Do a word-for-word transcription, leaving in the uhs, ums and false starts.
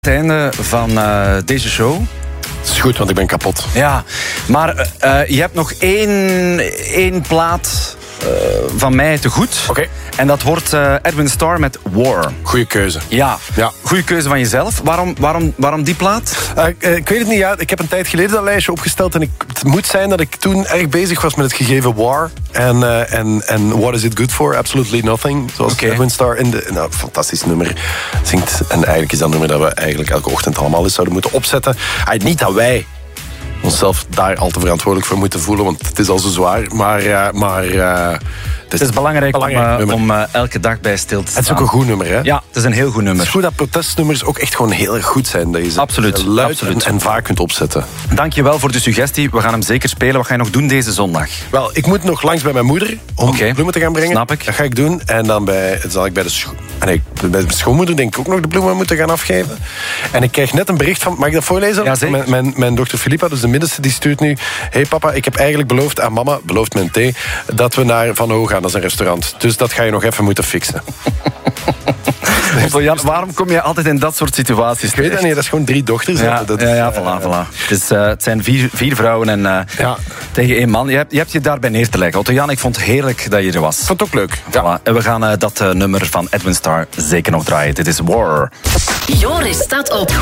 Het einde van uh, deze show. Het is goed, want ik ben kapot. Ja, maar uh, je hebt nog één, één plaat uh, van mij te goed. Oké. Okay. En dat wordt uh, Edwin Starr met War. Goeie keuze. Ja, ja. Goeie keuze van jezelf. Waarom, waarom, waarom die plaat? Uh, uh, ik weet het niet, ja. Ik heb een tijd geleden dat lijstje opgesteld. En ik, het moet zijn dat ik toen erg bezig was met het gegeven War. En, uh, en, en What is it good for? Absolutely nothing. Zoals okay. Edwin Starr in de... Nou, fantastisch nummer zingt. En eigenlijk is dat nummer dat we eigenlijk elke ochtend allemaal eens zouden moeten opzetten. Uh, niet dat wij onszelf daar al te verantwoordelijk voor moeten voelen, want het is al zo zwaar. Maar... Uh, maar uh, Het is belangrijk, belangrijk om, uh, om uh, elke dag bij stil te staan. Het is ook een goed nummer, hè? Ja, het is een heel goed nummer. Het is goed dat protestnummers ook echt gewoon heel erg goed zijn. Dat je ze absoluut, luid absoluut. En, en vaak kunt opzetten. Dank je wel voor de suggestie. We gaan hem zeker spelen. Wat ga je nog doen deze zondag? Wel, ik moet nog langs bij mijn moeder om okay. bloemen te gaan brengen. Snap ik. Dat ga ik doen. En dan bij, zal ik bij de, scho- nee, bij mijn schoonmoeder denk ik ook nog de bloemen moeten gaan afgeven. En ik krijg net een bericht van... Mag ik dat voorlezen? Ja, zeker. Mijn, mijn, mijn dochter Filippa, dus de middenste, die stuurt nu... Hey papa, ik heb eigenlijk beloofd aan mama, beloofd met een thee, dat we naar Van O gaan, dat is een restaurant. Dus dat ga je nog even moeten fixen. Jan, waarom kom je altijd in dat soort situaties? Ik weet dat niet, dat is gewoon drie dochters. Ja, dat ja, is, ja, voilà, voilà. Dus, uh, het zijn vier, vier vrouwen en uh, ja. tegen één man. Je hebt, je hebt je daarbij neer te leggen. Otto Jan, ik vond het heerlijk dat je er was. Ik vond het ook leuk. Voilà. Ja. En we gaan uh, dat uh, nummer van Edwin Starr zeker nog draaien. Dit is War. Joris staat op.